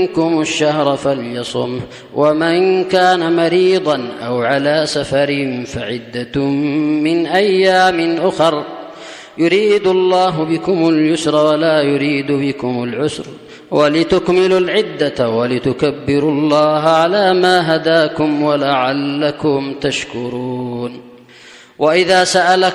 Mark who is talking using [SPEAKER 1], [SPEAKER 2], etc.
[SPEAKER 1] منكم الشهر فليصمه، ومن كان مريضا أو على سفر فعدة من أيام أخر، يريد الله بكم اليسر ولا يريد بكم العسر، ولتكملوا العدة ولتكبروا الله على ما هداكم ولعلكم تشكرون. وإذا سألك